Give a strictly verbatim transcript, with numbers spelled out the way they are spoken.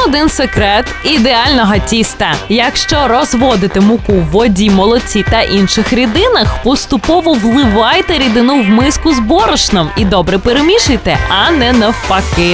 один секрет ідеального тіста. Якщо розводити муку в воді, молоці та інших рідинах, поступово вливайте рідину в миску з борошном і добре перемішуйте, а не навпаки.